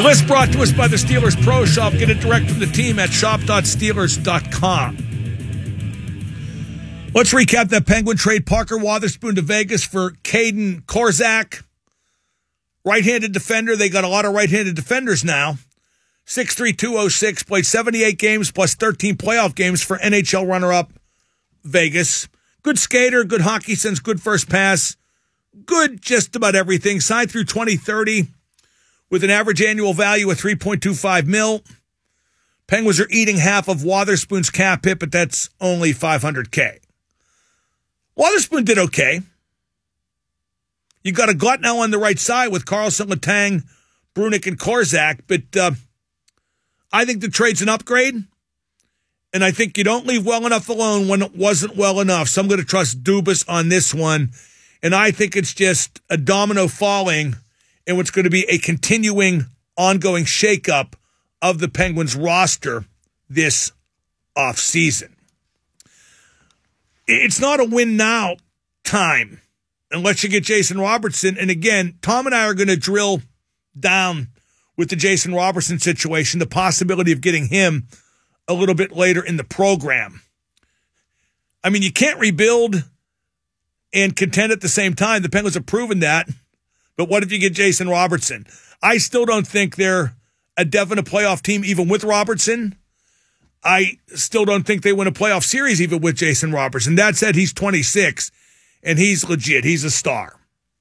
list brought to us by the Steelers Pro Shop. Get it direct from the team at shop.steelers.com. Let's recap that Penguin trade. Parker Wotherspoon to Vegas for Caden Korzak. Right-handed defender. They got a lot of right-handed defenders now. 6'3", 206, played 78 games plus 13 playoff games for NHL runner-up Vegas. Good skater, good hockey sense, good first pass. Good just about everything. Signed through 2030 with an average annual value of $3.25 million. Penguins are eating half of Wotherspoon's cap hit, but that's only $500K. Wotherspoon did okay. You got a glut now on the right side with Carlson, Letang, Brunick, and Korzak, but I think the trade's an upgrade, and I think you don't leave well enough alone when it wasn't well enough. So I'm going to trust Dubas on this one, and I think it's just a domino falling in what's going to be a continuing, ongoing shakeup of the Penguins roster this offseason. It's not a win now time unless you get Jason Robertson. And again, Tom and I are going to drill down with the Jason Robertson situation, the possibility of getting him a little bit later in the program. I mean, you can't rebuild and contend at the same time. The Penguins have proven that. But what if you get Jason Robertson? I still don't think they're a definite playoff team even with Robertson. I still don't think they win a playoff series even with Jason Robertson. That said, he's 26, and he's legit. He's a star.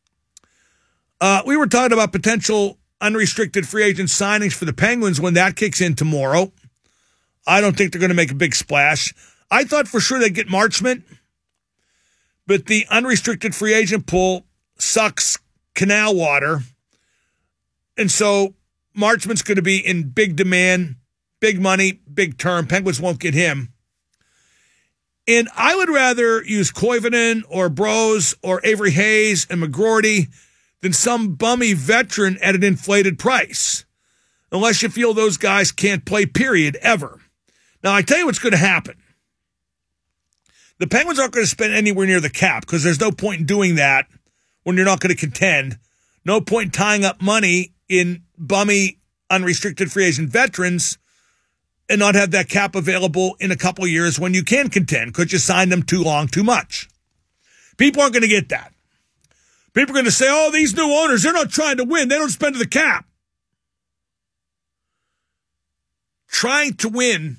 We were talking about potential unrestricted free agent signings for the Penguins when that kicks in tomorrow. I don't think they're going to make a big splash. I thought for sure they'd get Marchment, but the unrestricted free agent pool sucks canal water, and so Marchment's going to be in big demand, big money, big term. Penguins won't get him. And I would rather use Koivunen or Bros or Avery Hayes and McGroarty than some bummy veteran at an inflated price, unless you feel those guys can't play, period, ever. Now, I tell you what's going to happen. The Penguins aren't going to spend anywhere near the cap because there's no point in doing that when you're not going to contend. No point in tying up money in bummy unrestricted free agent veterans and not have that cap available in a couple of years when you can contend because you signed them too long, too much. People aren't going to get that. People are going to say, oh, these new owners, they're not trying to win. They don't spend the cap. Trying to win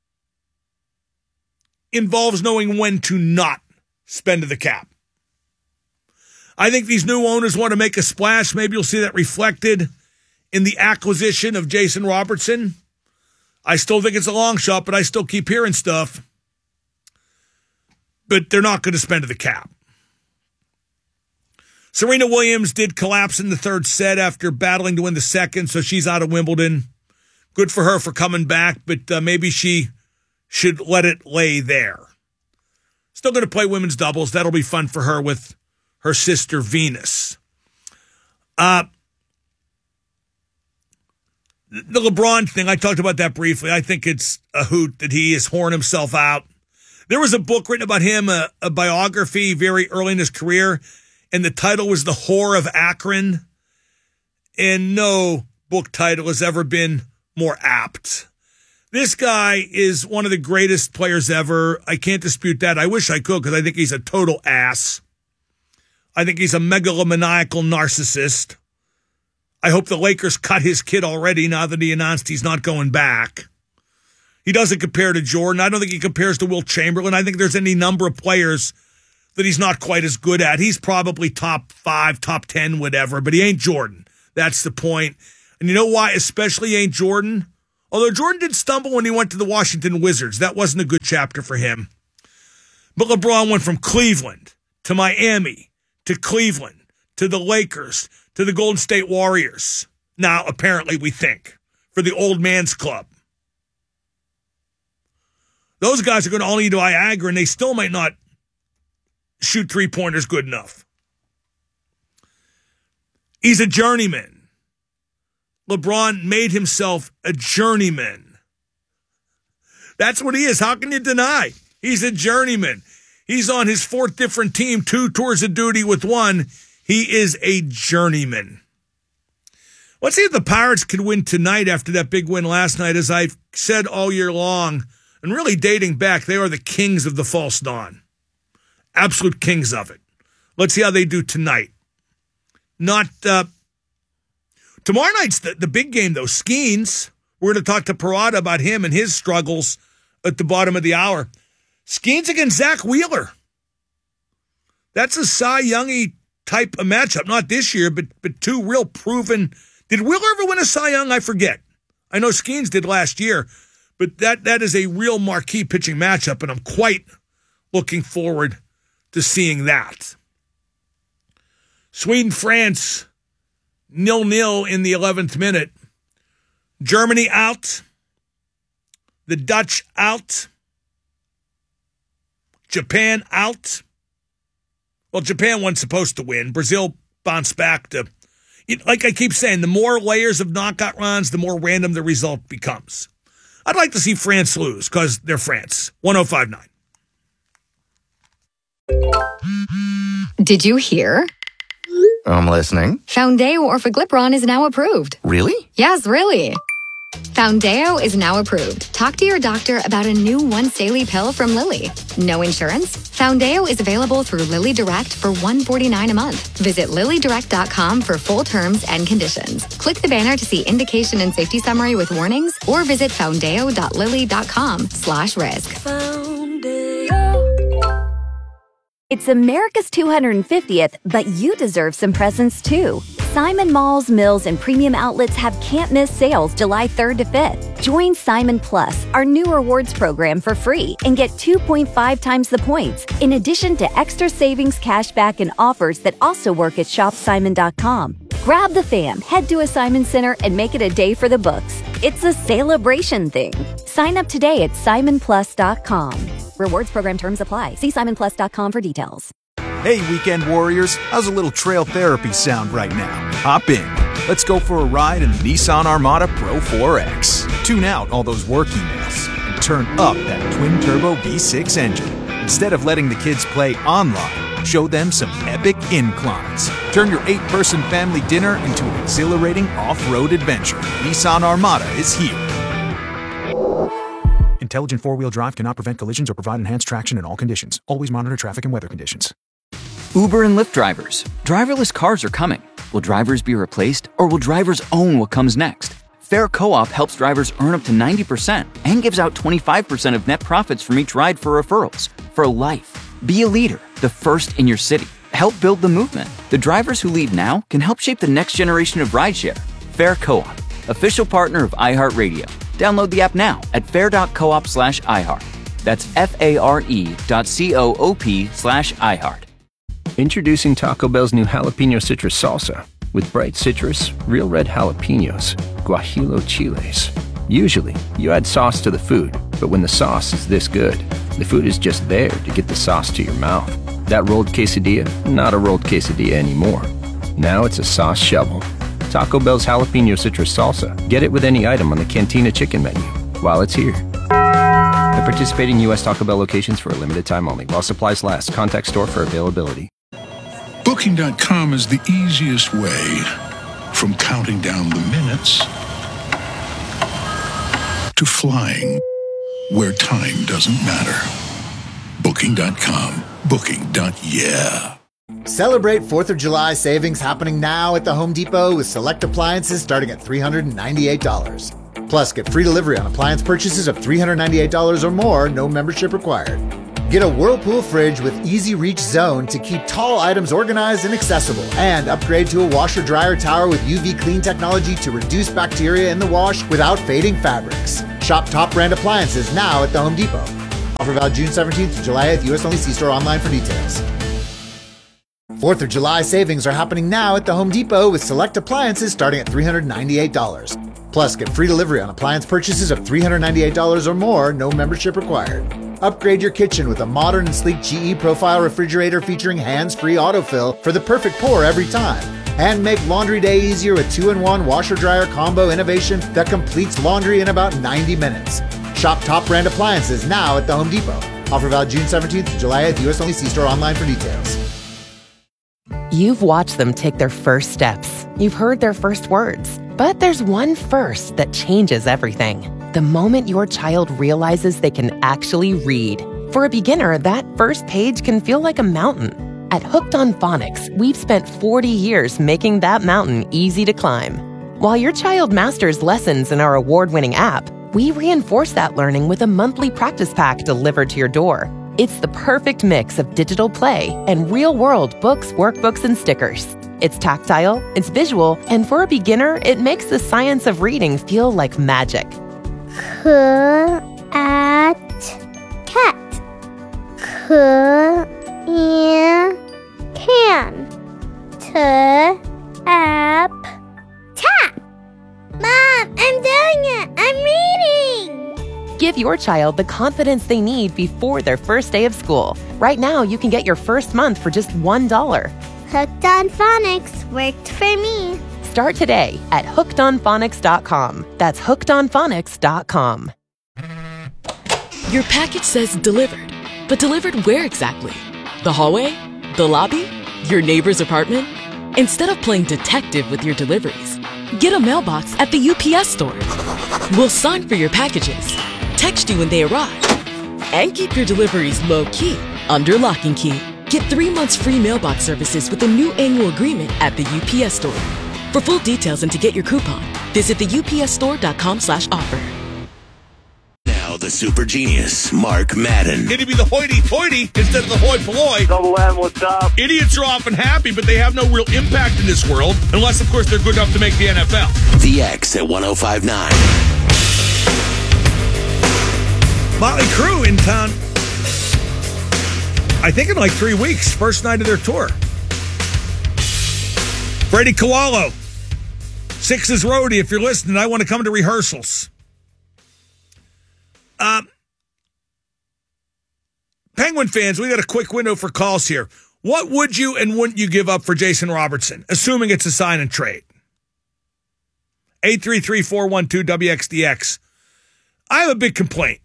involves knowing when to not spend the cap. I think these new owners want to make a splash. Maybe you'll see that reflected in the acquisition of Jason Robertson. I still think it's a long shot, but I still keep hearing stuff. But they're not going to spend the cap. Serena Williams did collapse in the third set after battling to win the second, so she's out of Wimbledon. Good for her for coming back, but maybe she should let it lay there. Still going to play women's doubles. That'll be fun for her with her sister Venus. The LeBron thing, I talked about that briefly. I think it's a hoot that he has horned himself out. There was a book written about him, a biography very early in his career, and the title was The Whore of Akron. And no book title has ever been more apt. This guy is one of the greatest players ever. I can't dispute that. I wish I could because I think he's a total ass. I think he's a megalomaniacal narcissist. I hope the Lakers cut his kid already now that he announced he's not going back. He doesn't compare to Jordan. I don't think he compares to Wilt Chamberlain. I think there's any number of players that he's not quite as good at. He's probably top 5, top 10, whatever, but he ain't Jordan. That's the point. And you know why especially he ain't Jordan? Although Jordan did stumble when he went to the Washington Wizards. That wasn't a good chapter for him. But LeBron went from Cleveland to Miami to Cleveland to the Lakers to the Golden State Warriors. Now, apparently, we think, for the old man's club. Those guys are going to only do Viagra, and they still might not shoot three-pointers good enough. He's a journeyman. LeBron made himself a journeyman. That's what he is. How can you deny? He's a journeyman. He's on his 4th different team, 2 tours of duty with 1. He is a journeyman. Let's see if the Pirates could win tonight after that big win last night. As I've said all year long, and really dating back, they are the kings of the false dawn. Absolute kings of it. Let's see how they do tonight. Tomorrow night's the big game, though. Skeens. We're going to talk to Parada about him and his struggles at the bottom of the hour. Skeens against Zach Wheeler. That's a Cy Young-y type of matchup. Not this year, but two real proven. Did Wheeler ever win a Cy Young? I forget. I know Skeens did last year, but that is a real marquee pitching matchup, and I'm quite looking forward to seeing that. Sweden, France, 0-0 in the 11th minute. Germany out. The Dutch out. Japan out. Well, Japan wasn't supposed to win. Brazil bounced back to, like I keep saying, the more layers of knockout rounds, the more random the result becomes. I'd like to see France lose because they're France. 105.9. Did you hear? I'm listening. Foundeo Orforglipron is now approved. Really? Yes, really. Foundeo is now approved. Talk to your doctor about a new once-daily pill from Lilly. No insurance? Foundeo is available through Lilly Direct for $149 a month. Visit LillyDirect.com for full terms and conditions. Click the banner to see indication and safety summary with warnings, or visit foundeo.lilly.com/risk. It's America's 250th, but you deserve some presents too. Simon Malls, Mills, and Premium Outlets have can't-miss sales July 3rd to 5th. Join Simon Plus, our new rewards program, for free and get 2.5 times the points, in addition to extra savings, cashback, and offers that also work at shopsimon.com. Grab the fam, head to a Simon Center, and make it a day for the books. It's a celebration thing. Sign up today at simonplus.com. Rewards program terms apply. See simonplus.com for details. Hey, weekend warriors, how's a little trail therapy sound right now? Hop in. Let's go for a ride in the Nissan Armada Pro 4X. Tune out all those work emails and turn up that twin-turbo V6 engine. Instead of letting the kids play online, show them some epic inclines. Turn your 8-person family dinner into an exhilarating off-road adventure. Nissan Armada is here. Intelligent four-wheel drive cannot prevent collisions or provide enhanced traction in all conditions. Always monitor traffic and weather conditions. Uber and Lyft drivers. Driverless cars are coming. Will drivers be replaced, or will drivers own what comes next? Fair Co-op helps drivers earn up to 90% and gives out 25% of net profits from each ride for referrals. For life. Be a leader, the first in your city. Help build the movement. The drivers who lead now can help shape the next generation of rideshare. Fair Co-op, official partner of iHeartRadio. Download the app now at fair.coop/iHeart. That's FARE.coop/iHeart. Introducing Taco Bell's new Jalapeno Citrus Salsa. With bright citrus, real red jalapenos, guajillo chiles. Usually, you add sauce to the food, but when the sauce is this good, the food is just there to get the sauce to your mouth. That rolled quesadilla, not a rolled quesadilla anymore. Now it's a sauce shovel. Taco Bell's Jalapeno Citrus Salsa. Get it with any item on the Cantina Chicken menu while it's here. At participating U.S. Taco Bell locations for a limited time only. While supplies last. Contact store for availability. Booking.com is the easiest way from counting down the minutes to flying where time doesn't matter. Booking.com. Booking.yeah. Celebrate 4th of July savings happening now at the Home Depot with select appliances starting at $398. Plus, get free delivery on appliance purchases of $398 or more, no membership required. Get a Whirlpool fridge with Easy Reach Zone to keep tall items organized and accessible. And upgrade to a washer-dryer tower with UV clean technology to reduce bacteria in the wash without fading fabrics. Shop top brand appliances now at the Home Depot. Offer valid June 17th to July 8th. U.S. only. See store online for details. 4th of July savings are happening now at the Home Depot with select appliances starting at $398. Plus, get free delivery on appliance purchases of $398 or more, no membership required. Upgrade your kitchen with a modern and sleek GE Profile refrigerator featuring hands-free autofill for the perfect pour every time. And make laundry day easier with 2-in-1 washer-dryer combo innovation that completes laundry in about 90 minutes. Shop top brand appliances now at the Home Depot. Offer valid June 17th to July 8th. U.S. only. See store online for details. You've watched them take their first steps. You've heard their first words. But there's one first that changes everything. The moment your child realizes they can actually read. For a beginner, that first page can feel like a mountain. At Hooked on Phonics, we've spent 40 years making that mountain easy to climb. While your child masters lessons in our award-winning app, we reinforce that learning with a monthly practice pack delivered to your door. It's the perfect mix of digital play and real-world books, workbooks, and stickers. It's tactile, it's visual, and for a beginner, it makes the science of reading feel like magic. Cat. Can. Tap. Mom, I'm doing it! I'm reading! Give your child the confidence they need before their first day of school. Right now, you can get your first month for just $1. Hooked on Phonics worked for me. Start today at hookedonphonics.com. That's hookedonphonics.com. Your package says delivered, but delivered where exactly? The hallway? The lobby? Your neighbor's apartment? Instead of playing detective with your deliveries, get a mailbox at the UPS store. We'll sign for your packages, text you when they arrive, and keep your deliveries low-key under lock and key. Get 3 months free mailbox services with a new annual agreement at the UPS store. For full details and to get your coupon, visit theupsstore.com/offer. Now the super genius, Mark Madden. It'd be the hoity-toity instead of the hoi polloi. Double M, what's up? Idiots are often happy, but they have no real impact in this world, unless, of course, they're good enough to make the NFL. The X at 105.9. Motley Crue in town, I think in like 3 weeks, first night of their tour. Freddie Koalo, Six's roadie, if you're listening, I want to come to rehearsals. Penguin fans, we got a quick window for calls here. What would you and wouldn't you give up for Jason Robertson, assuming it's a sign and trade? 833-412-WXDX. I have a big complaint.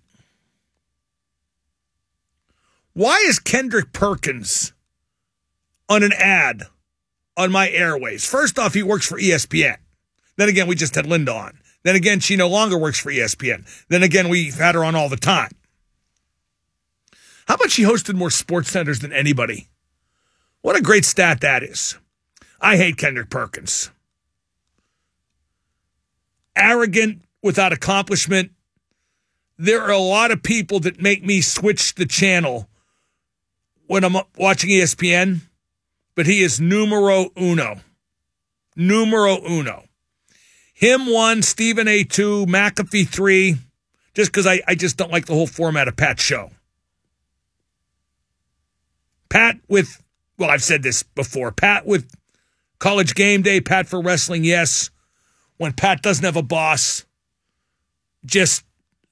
Why is Kendrick Perkins on an ad on my airways? First off, he works for ESPN. Then again, we just had Linda on. Then again, she no longer works for ESPN. Then again, we've had her on all the time. How about she hosted more sports centers than anybody? What a great stat that is. I hate Kendrick Perkins. Arrogant, without accomplishment. There are a lot of people that make me switch the channel when I'm watching ESPN, but he is numero uno. Numero uno. Him 1, Stephen A. 2, McAfee 3, just because I just don't like the whole format of Pat's show. Pat with, well, I've said this before, Pat with College Game Day, Pat for Wrestling, yes. When Pat doesn't have a boss, just,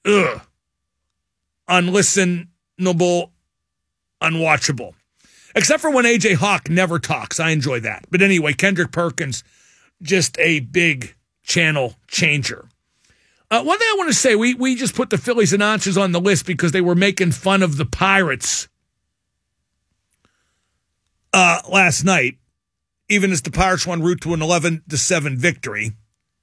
unlistenable, unwatchable. Except for when AJ Hawk never talks. I enjoy that. But anyway, Kendrick Perkins, just a big channel changer. One thing I want to say, we just put the Phillies announcers on the list because they were making fun of the Pirates last night, even as the Pirates won route to an 11-7 victory.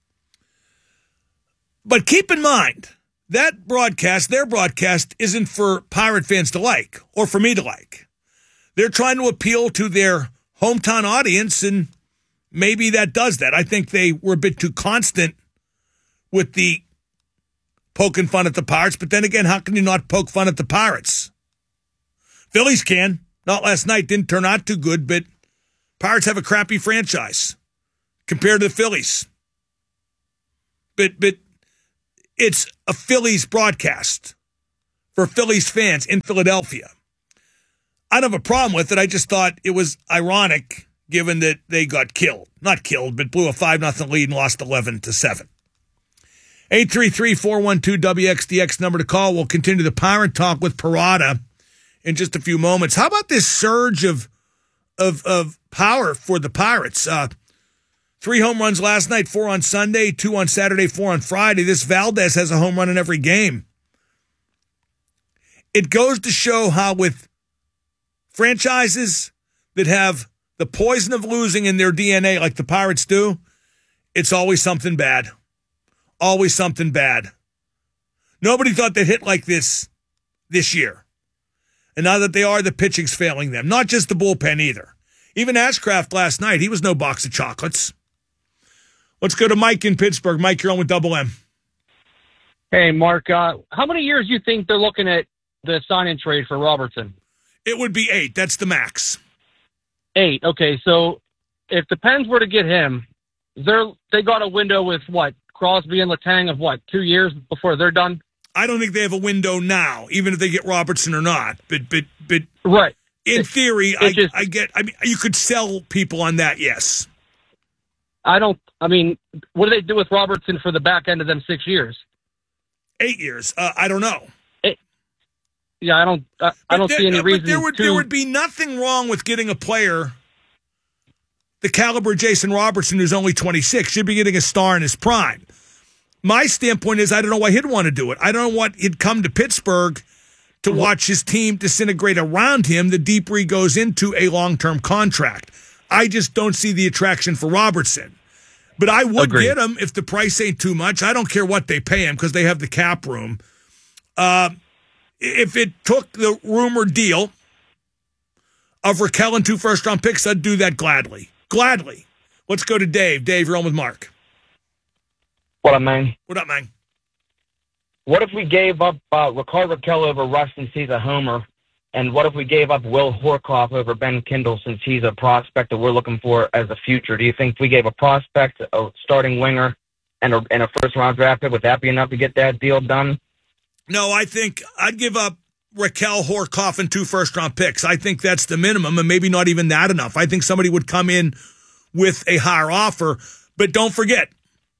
But keep in mind, that broadcast, their broadcast, isn't for Pirate fans to like or for me to like. They're trying to appeal to their hometown audience, and maybe that does that. I think they were a bit too constant with the poking fun at the Pirates, but then again, how can you not poke fun at the Pirates? Phillies can. Not last night, didn't turn out too good, but Pirates have a crappy franchise compared to the Phillies. But it's a Phillies broadcast for Phillies fans in Philadelphia. I don't have a problem with it. I just thought it was ironic given that they got killed. Not killed, but blew a 5-0 lead and lost 11-7. 833-412-WXDX number to call. We'll continue the Pirate talk with Parada in just a few moments. How about this surge of power for the Pirates? 3 home runs last night, 4 on Sunday, 2 on Saturday, 4 on Friday. This Valdez has a home run in every game. It goes to show how with franchises that have the poison of losing in their DNA like the Pirates do, it's always something bad. Always something bad. Nobody thought they'd hit like this year. And now that they are, the pitching's failing them. Not just the bullpen either. Even Ashcraft last night, he was no box of chocolates. Let's go to Mike in Pittsburgh. Mike, you're on with Double M. Hey, Mark, how many years do you think they're looking at the sign-in trade for Robertson? It would be 8. That's the max. 8. Okay, so if the Pens were to get him, they got a window with what? Crosby and Letang of what? 2 years before they're done? I don't think they have a window now, even if they get Robertson or not. But right. In theory, I mean, you could sell people on that, yes. What do they do with Robertson for the back end of them 6 years? 8 years. I don't know. I don't see any reason. There would be nothing wrong with getting a player the caliber of Jason Robertson, who's only 26. Should be getting a star in his prime. My standpoint is I don't know why he'd want to do it. I don't know what he'd come to Pittsburgh to watch his team disintegrate around him the deeper he goes into a long-term contract. I just don't see the attraction for Robertson. But I would get him if the price ain't too much. I don't care what they pay him because they have the cap room. If it took the rumored deal of Raquel and 2 first-round picks, I'd do that gladly. Gladly. Let's go to Dave. Dave, you're on with Mark. What up, man? What up, man? What if we gave up Rickard Raquel over Russ since he's a homer? And what if we gave up Will Horkoff over Ben Kindle since he's a prospect that we're looking for as a future? Do you think if we gave a prospect, a starting winger, and a first-round draft pick, would that be enough to get that deal done? No, I think I'd give up Raquel, Horkoff, and 2 first-round picks. I think that's the minimum, and maybe not even that enough. I think somebody would come in with a higher offer. But don't forget,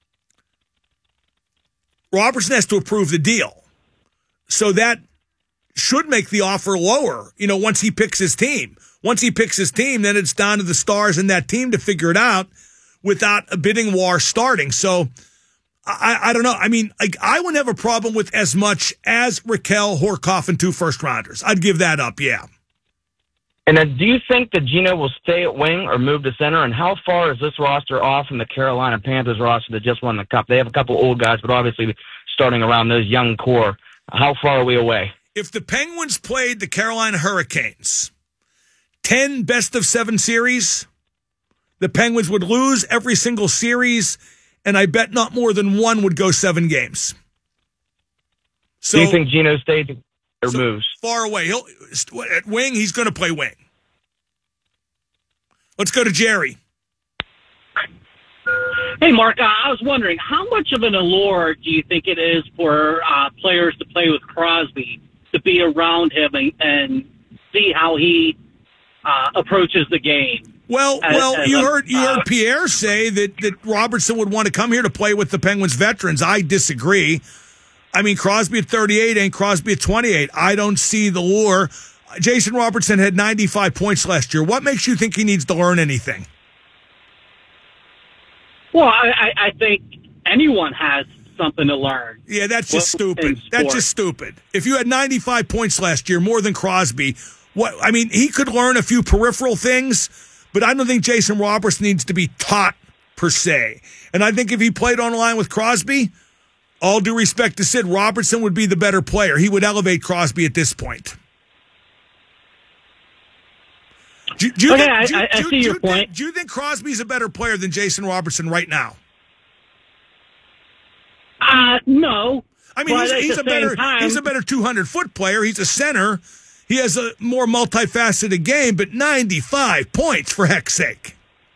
Robertson has to approve the deal. So that should make the offer lower, once he picks his team. Once he picks his team, then it's down to the stars in that team to figure it out without a bidding war starting. So I don't know. I mean, I wouldn't have a problem with as much as Raquel, Horkoff, and 2 first-rounders. I'd give that up, yeah. And then do you think that Gino will stay at wing or move to center? And how far is this roster off from the Carolina Panthers roster that just won the Cup? They have a couple old guys, but obviously starting around those young core. How far are we away? If the Penguins played the Carolina Hurricanes, 10 best-of-7 series, the Penguins would lose every single series, and I bet not more than one would go 7 games. So, do you think Gino stays or moves? Far away. At wing, he's going to play wing. Let's go to Jerry. Hey, Mark, I was wondering, how much of an allure do you think it is for players to play with Crosby, to be around him and see how he approaches the game? Well, you heard Pierre say that Robertson would want to come here to play with the Penguins veterans. I disagree. I mean, Crosby at 38 ain't Crosby at 28. I don't see the lure. Jason Robertson had 95 points last year. What makes you think he needs to learn anything? Well, I think anyone has something to learn. Yeah, that's just stupid. That's just stupid. If you had 95 points last year, more than Crosby, he could learn a few peripheral things, but I don't think Jason Robertson needs to be taught per se. And I think if he played on the line with Crosby, all due respect to Sid, Robertson would be the better player. He would elevate Crosby at this point. I see your point. Do you think Crosby's a better player than Jason Robertson right now? No. I mean, he's a better 200-foot player. He's a center. He has a more multifaceted game, but 95 points for heck's sake.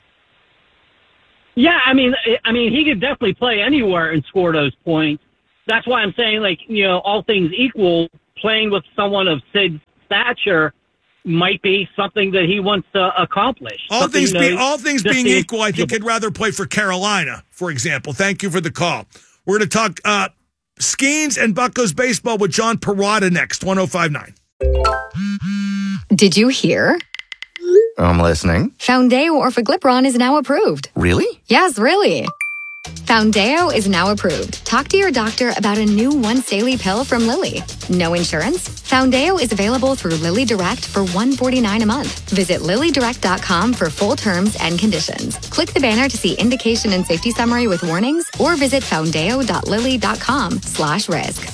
Yeah, I mean, he could definitely play anywhere and score those points. That's why I'm saying, all things equal, playing with someone of Sid's stature might be something that he wants to accomplish. All things being equal, I think he'd rather play for Carolina, for example. Thank you for the call. We're going to talk Skeens and Buccos baseball with John Parada next, 105.9. Did you hear? I'm listening. Foundeo Orforglipron is now approved. Really? Yes, really. Foundeo is now approved. Talk to your doctor about a new once daily pill from Lilly. No insurance? Foundeo is available through Lilly Direct for $149 a month. Visit LillyDirect.com for full terms and conditions. Click the banner to see indication and safety summary with warnings, or visit foundeo.lilly.com/risk.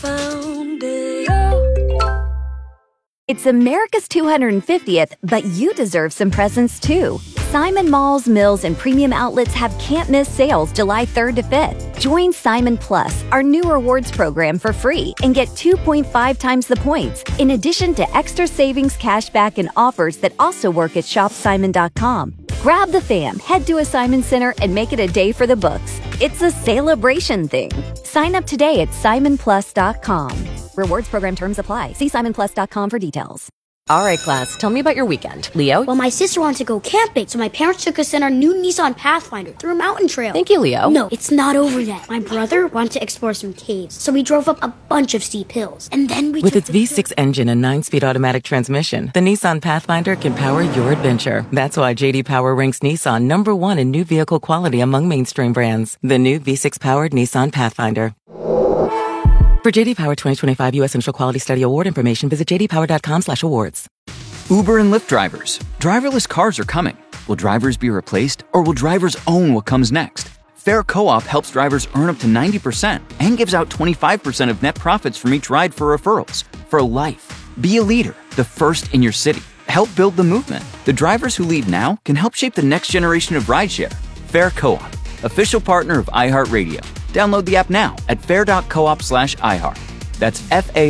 It's America's 250th, but you deserve some presents too. Simon Malls, Mills, and Premium Outlets have can't-miss sales July 3rd to 5th. Join Simon Plus, our new rewards program, for free and get 2.5 times the points, in addition to extra savings, cashback, and offers that also work at shopsimon.com. Grab the fam, head to a Simon Center, and make it a day for the books. It's a celebration thing. Sign up today at simonplus.com. Rewards program terms apply. See simonplus.com for details. All right, class, tell me about your weekend. Leo? Well, my sister wanted to go camping, so my parents took us in our new Nissan Pathfinder through a mountain trail. Thank you, Leo. No, it's not over yet. My brother wanted to explore some caves, so we drove up a bunch of steep hills. And then we With its V6 engine and 9-speed automatic transmission, the Nissan Pathfinder can power your adventure. That's why J.D. Power ranks Nissan #1 in new vehicle quality among mainstream brands. The new V6-powered Nissan Pathfinder. For J.D. Power 2025 U.S. Initial Quality Study Award information, visit jdpower.com/awards. Uber and Lyft drivers. Driverless cars are coming. Will drivers be replaced, or will drivers own what comes next? Fair Co-op helps drivers earn up to 90% and gives out 25% of net profits from each ride for referrals. For life. Be a leader, the first in your city. Help build the movement. The drivers who lead now can help shape the next generation of rideshare. Fair Co-op, official partner of iHeartRadio. Download the app now at fair.coop/iHeart. That's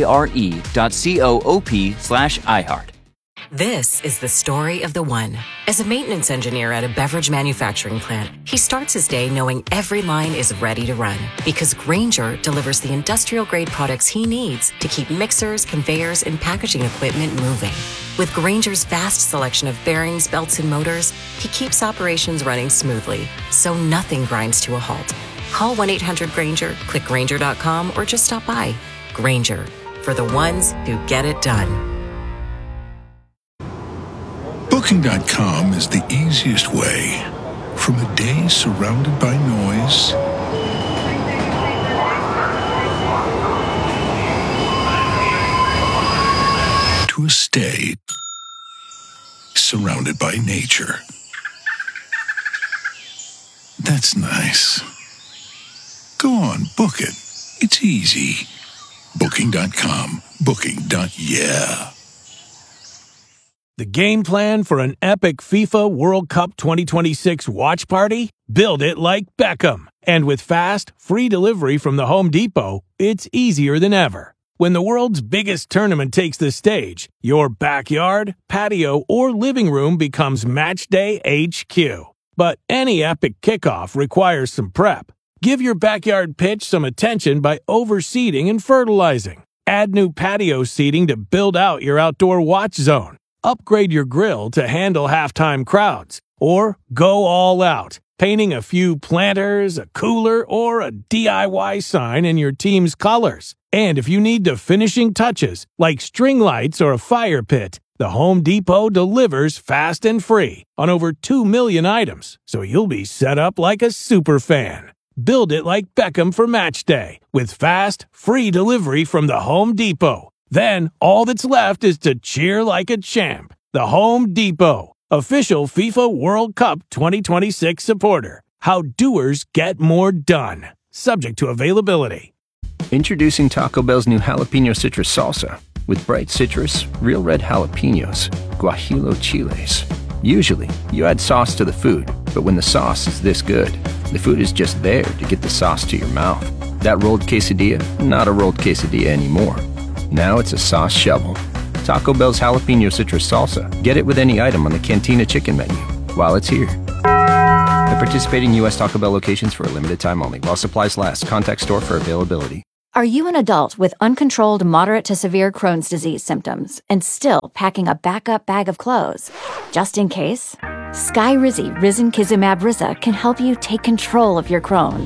FARE.coop/iHeart. This is the story of the one. As a maintenance engineer at a beverage manufacturing plant, he starts his day knowing every line is ready to run, because Grainger delivers the industrial-grade products he needs to keep mixers, conveyors, and packaging equipment moving. With Grainger's vast selection of bearings, belts, and motors, he keeps operations running smoothly, so nothing grinds to a halt. Call 1-800-GRAINGER, click Grainger.com, or just stop by. Grainger, for the ones who get it done. Booking.com is the easiest way. From a day surrounded by noise to a stay surrounded by nature. That's nice. Go on, book it. It's easy. Booking.com. Booking.yeah. The game plan for an epic FIFA World Cup 2026 watch party? Build it like Beckham. And with fast, free delivery from the Home Depot, it's easier than ever. When the world's biggest tournament takes the stage, your backyard, patio, or living room becomes Matchday HQ. But any epic kickoff requires some prep. Give your backyard pitch some attention by overseeding and fertilizing. Add new patio seating to build out your outdoor watch zone. Upgrade your grill to handle halftime crowds. Or go all out, painting a few planters, a cooler, or a DIY sign in your team's colors. And if you need the finishing touches, like string lights or a fire pit, the Home Depot delivers fast and free on over 2 million items, so you'll be set up like a super fan. Build it like Beckham for Match Day with fast, free delivery from the Home Depot. Then all that's left is to cheer like a champ. The Home Depot, official FIFA World Cup 2026 supporter. How doers get more done. Subject to availability. Introducing Taco Bell's new jalapeno citrus salsa. With bright citrus, real red jalapenos, guajillo chiles. Usually, you add sauce to the food, but when the sauce is this good, the food is just there to get the sauce to your mouth. That rolled quesadilla, not a rolled quesadilla anymore. Now it's a sauce shovel. Taco Bell's jalapeno citrus salsa. Get it with any item on the Cantina chicken menu while it's here. At participating U.S. Taco Bell locations for a limited time only. While supplies last. Contact store for availability. Are you an adult with uncontrolled moderate to severe Crohn's disease symptoms and still packing a backup bag of clothes? Just in case, Skyrizi Risankizumab Riza can help you take control of your Crohn's.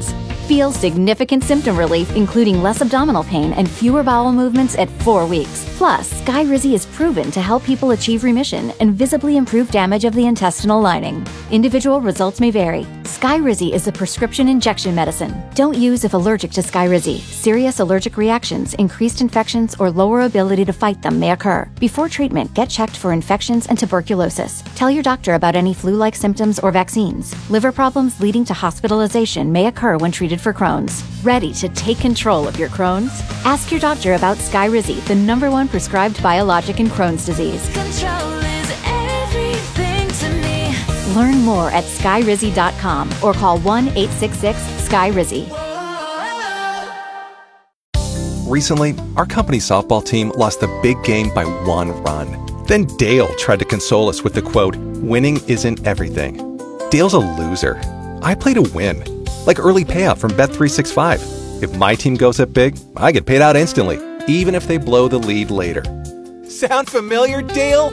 Feel significant symptom relief, including less abdominal pain and fewer bowel movements at 4 weeks. Plus, Skyrizi is proven to help people achieve remission and visibly improve damage of the intestinal lining. Individual results may vary. Skyrizi is a prescription injection medicine. Don't use if allergic to Skyrizi. Serious allergic reactions, increased infections, or lower ability to fight them may occur. Before treatment, get checked for infections and tuberculosis. Tell your doctor about any flu-like symptoms or vaccines. Liver problems leading to hospitalization may occur when treated for Crohn's. Ready to take control of your Crohn's? Ask your doctor about Skyrizi, the #1 prescribed biologic in Crohn's disease. Control is everything to me. Learn more at skyrizi.com or call 1-866-SKYRIZI. Recently, our company's softball team lost the big game by 1 run. Then Dale tried to console us with the quote, "Winning isn't everything." Dale's a loser. I play to win. Like early payout from Bet365. If my team goes up big, I get paid out instantly, even if they blow the lead later. Sound familiar, Dale?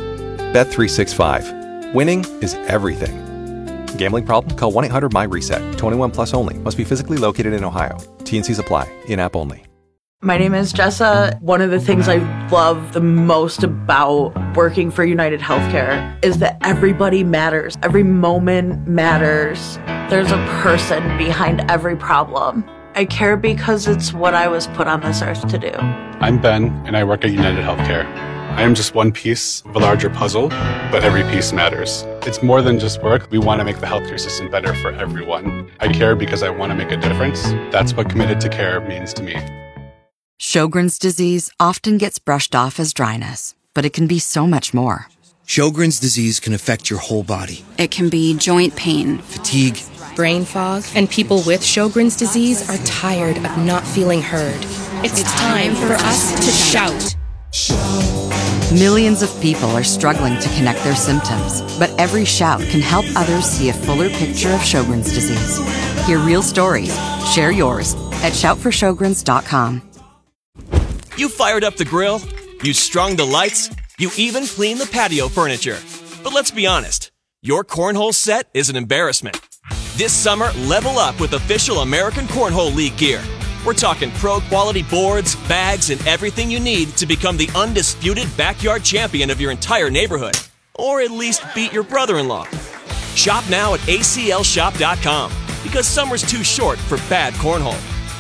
Bet365. Winning is everything. Gambling problem? Call 1-800-MY-RESET. 21 plus only. Must be physically located in Ohio. T&Cs apply. In-app only. My name is Jessa. One of the things I love the most about working for United Healthcare is that everybody matters. Every moment matters. There's a person behind every problem. I care because it's what I was put on this earth to do. I'm Ben, and I work at United Healthcare. I am just one piece of a larger puzzle, but every piece matters. It's more than just work. We want to make the healthcare system better for everyone. I care because I want to make a difference. That's what committed to care means to me. Sjogren's disease often gets brushed off as dryness, but it can be so much more. Sjogren's disease can affect your whole body. It can be joint pain, fatigue, brain fog, and people with Sjogren's disease are tired of not feeling heard. It's time for us to shout. Millions of people are struggling to connect their symptoms, but every shout can help others see a fuller picture of Sjogren's disease. Hear real stories. Share yours at shoutforsjogrens.com. You fired up the grill, you strung the lights, you even cleaned the patio furniture. But let's be honest, your cornhole set is an embarrassment. This summer, level up with official American Cornhole League gear. We're talking pro-quality boards, bags, and everything you need to become the undisputed backyard champion of your entire neighborhood. Or at least beat your brother-in-law. Shop now at aclshop.com because summer's too short for bad cornhole.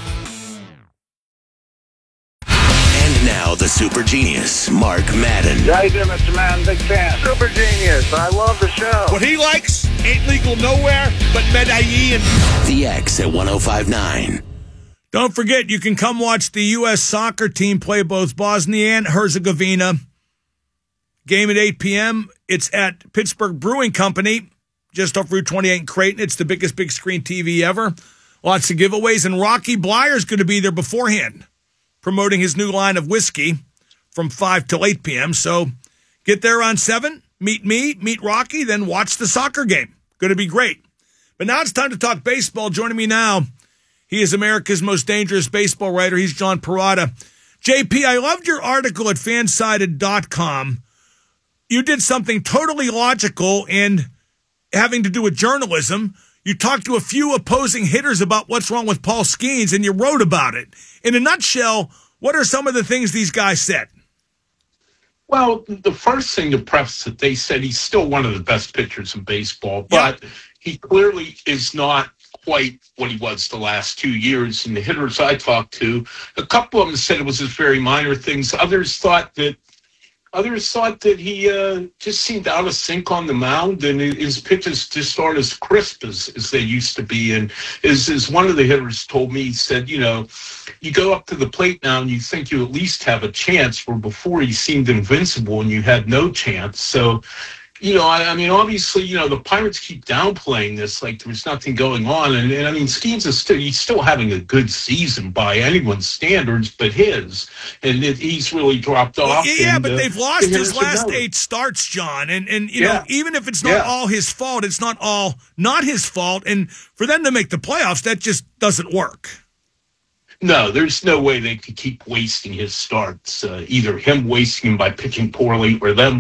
Now the super genius, Mark Madden. How you doing, Mr. Madden? Big fan. Super genius. I love the show. What he likes ain't legal nowhere but Medellin. The X at 105.9. Don't forget, you can come watch the U.S. soccer team play both Bosnia and Herzegovina. Game at 8 p.m. It's at Pittsburgh Brewing Company, just off Route 28 in Creighton. It's the biggest big screen TV ever. Lots of giveaways, and Rocky Blyer's going to be there beforehand, promoting his new line of whiskey from 5 till 8 p.m. So get there on 7, meet me, meet Rocky, then watch the soccer game. Going to be great. But now it's time to talk baseball. Joining me now, he is America's most dangerous baseball writer. He's John Perrotta. JP, I loved your article at fansided.com. You did something totally logical and having to do with journalism. You talked to a few opposing hitters about what's wrong with Paul Skeens, and you wrote about it. In a nutshell, what are some of the things these guys said? Well, the first thing to preface it, they said he's still one of the best pitchers in baseball, but he clearly is not quite what he was the last 2 years. And the hitters I talked to, a couple of them said it was just very minor things. Others thought that he just seemed out of sync on the mound, and his pitches just aren't as crisp as they used to be. And as one of the hitters told me, he said, you know, you go up to the plate now and you think you at least have a chance, where before he seemed invincible and you had no chance. So, you know, I mean, obviously, you know, the Pirates keep downplaying this like there's nothing going on. And I mean, Skeens is he's still having a good season by anyone's standards but his. And he's really dropped off. Yeah, but they've lost his last 8 starts, John. And you know, even if it's not all his fault, it's not his fault. And for them to make the playoffs, that just doesn't work. No, there's no way they could keep wasting his starts, either him wasting him by pitching poorly or them